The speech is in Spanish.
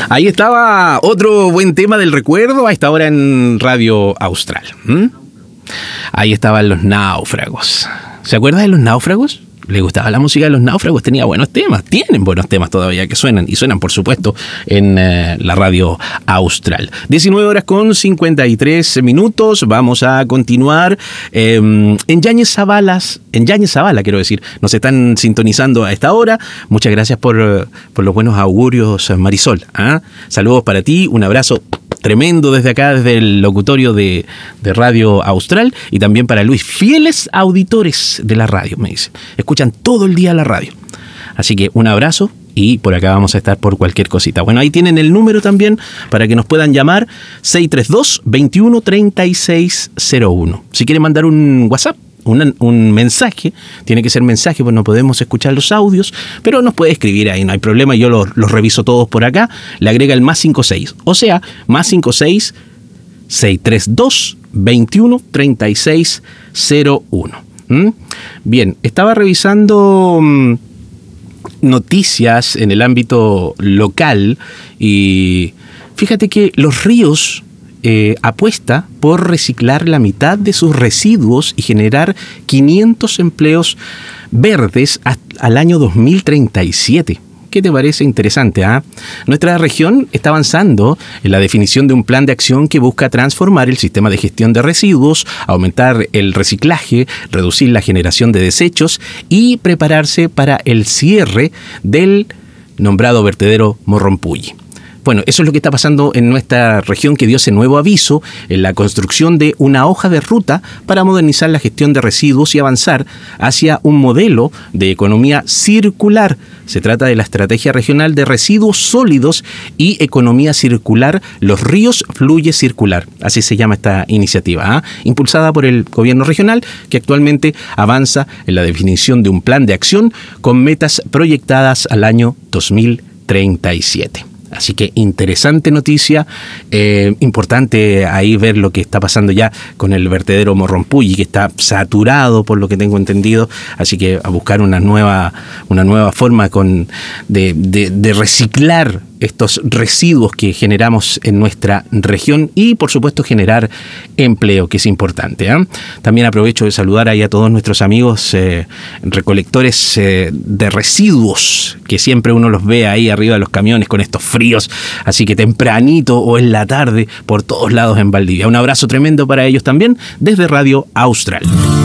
Ahí estaba otro buen tema del recuerdo a esta hora en Radio Austral. Ahí estaban Los Náufragos. ¿Se acuerda de Los Náufragos? ¿Le gustaba la música de Los Náufragos? Tenía buenos temas, tienen buenos temas todavía que suenan, y suenan por supuesto en la Radio Austral. 19:53. Vamos a continuar en Yáñez Zavala, quiero decir. Nos están sintonizando a esta hora. Muchas gracias por los buenos augurios, Marisol. Saludos para ti, un abrazo tremendo desde acá, desde el locutorio de Radio Austral, y también para Luis, fieles auditores de la radio, me dice. Escuchan todo el día la radio. Así que un abrazo, y por acá vamos a estar por cualquier cosita. Bueno, ahí tienen el número también para que nos puedan llamar, 632-213601. Si quieren mandar un WhatsApp, un mensaje, tiene que ser mensaje, pues no podemos escuchar los audios, pero nos puede escribir ahí, no hay problema, yo los reviso todos por acá, le agrega el +56, o sea, +56 632 213601. Bien, estaba revisando noticias en el ámbito local y fíjate que Los Ríos apuesta por reciclar la mitad de sus residuos y generar 500 empleos verdes al año 2037. ¿Qué te parece interesante? Nuestra región está avanzando en la definición de un plan de acción que busca transformar el sistema de gestión de residuos, aumentar el reciclaje, reducir la generación de desechos y prepararse para el cierre del nombrado vertedero Morrompulli. Bueno, eso es lo que está pasando en nuestra región, que dio ese nuevo aviso en la construcción de una hoja de ruta para modernizar la gestión de residuos y avanzar hacia un modelo de economía circular. Se trata de la Estrategia Regional de Residuos Sólidos y Economía Circular Los Ríos Fluye Circular. Así se llama esta iniciativa, impulsada por el gobierno regional, que actualmente avanza en la definición de un plan de acción con metas proyectadas al año 2037. Así que interesante noticia, importante ahí ver lo que está pasando ya con el vertedero Morrompulli, que está saturado por lo que tengo entendido, así que a buscar una nueva forma de reciclar estos residuos que generamos en nuestra región y por supuesto generar empleo, que es importante. También aprovecho de saludar ahí a todos nuestros amigos recolectores de residuos, que siempre uno los ve ahí arriba de los camiones con estos fríos, así que tempranito o en la tarde por todos lados en Valdivia. Un abrazo tremendo para ellos también desde Radio Austral.